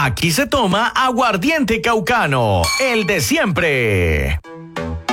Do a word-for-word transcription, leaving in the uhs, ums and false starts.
Aquí se toma aguardiente caucano, el de siempre.